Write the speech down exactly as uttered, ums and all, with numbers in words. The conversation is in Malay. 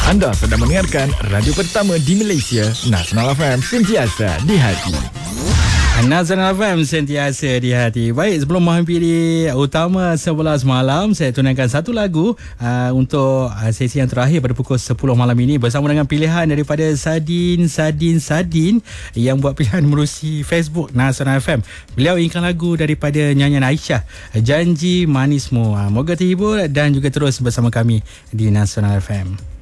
Anda sedang mendengarkan radio pertama di Malaysia, Nasional F M, sentiasa di hati. Nasional F M, sentiasa di hati. Baik, sebelum menghampiri utama sebelas malam, saya tunangkan satu lagu uh, untuk uh, sesi yang terakhir pada pukul sepuluh malam ini bersama dengan pilihan daripada Sadin Sadin Sadin yang buat pilihan menerusi Facebook Nasional F M. Beliau inginkan lagu daripada nyanyian Aisyah, Janji Manismu. Uh, moga terhibur dan juga terus bersama kami di Nasional F M.